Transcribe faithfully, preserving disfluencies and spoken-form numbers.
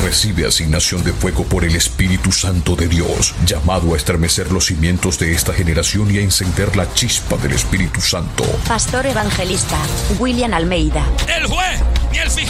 recibe asignación de fuego por el Espíritu Santo de Dios, llamado a estremecer los cimientos de esta generación y a encender la chispa del Espíritu Santo. Pastor evangelista William Almeida. El juez ni el fiscal